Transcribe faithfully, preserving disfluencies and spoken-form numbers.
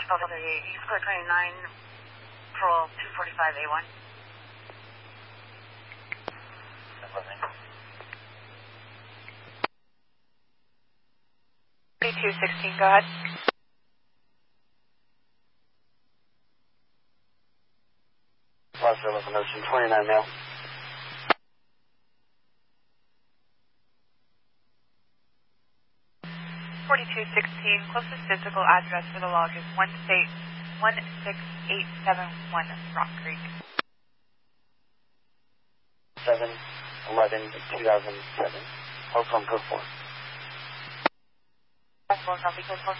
Delta thirty-eight, East Clear twenty-nine, Pearl two forty-five A one. forty-two sixteen, go ahead. Los eleven Ocean twenty-nine male. forty-two sixteen, closest physical address for the log is one six eight seven one Rock Creek. seven eleven two thousand seven. Hold phone code four. That's one copy, code four.